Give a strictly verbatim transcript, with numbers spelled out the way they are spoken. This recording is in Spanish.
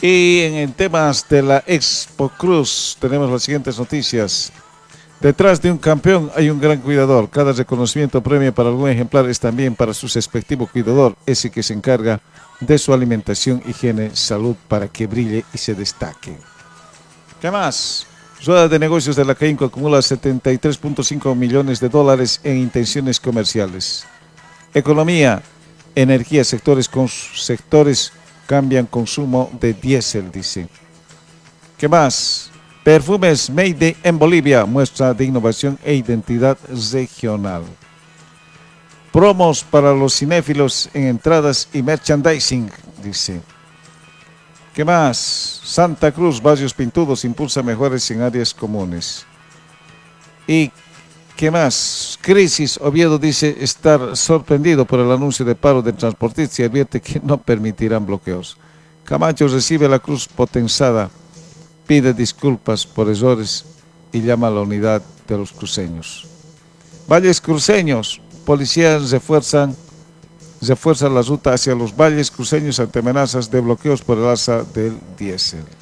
Y en temas de la Expo Cruz tenemos las siguientes noticias. Detrás de un campeón hay un gran cuidador. Cada reconocimiento o premio para algún ejemplar es también para su respectivo cuidador, ese que se encarga de su alimentación, higiene, salud para que brille y se destaque. ¿Qué más? Rueda de negocios de la CAINCO acumula setenta y tres punto cinco millones de dólares en intenciones comerciales. Economía, energía, sectores con sectores cambian consumo de diésel, dice. ¿Qué más? Perfumes Made en Bolivia, muestra de innovación e identidad regional. Promos para los cinéfilos en entradas y merchandising, dice. ¿Qué más? Santa Cruz, Barrios Pintudos, impulsa mejoras en áreas comunes. ¿Y qué más? Crisis, Oviedo dice estar sorprendido por el anuncio de paro de transportistas y advierte que no permitirán bloqueos. Camacho recibe la cruz potenzada, pide disculpas por errores y llama a la unidad de los cruceños. Valles cruceños, policías refuerzan, refuerzan la ruta hacia los valles cruceños ante amenazas de bloqueos por el alza del diésel.